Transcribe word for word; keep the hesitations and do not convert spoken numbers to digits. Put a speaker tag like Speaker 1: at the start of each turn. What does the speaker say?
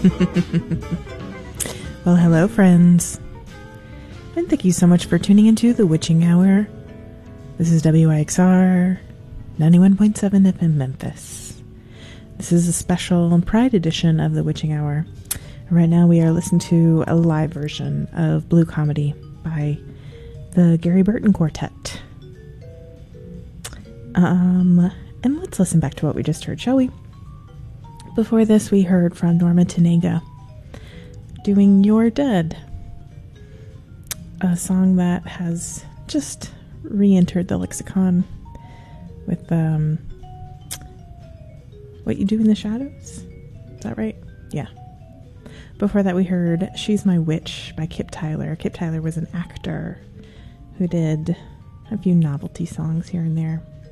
Speaker 1: Well, hello, friends. And thank you so much for tuning into The Witching Hour. This is W I X R ninety-one point seven F M Memphis. This is a special Pride edition of The Witching Hour. Right now we are listening to a live version of Blue Comedy by the Gary Burton Quartet. Um, and let's listen back to what we just heard, shall we? Before this, we heard from Norma Tanega doing You're Dead, a song that has just re-entered the lexicon with um, What You Do in the Shadows. Is that right? Yeah. Before that, we heard She's My Witch by Kip Tyler. Kip Tyler was an actor who did a few novelty songs here and there.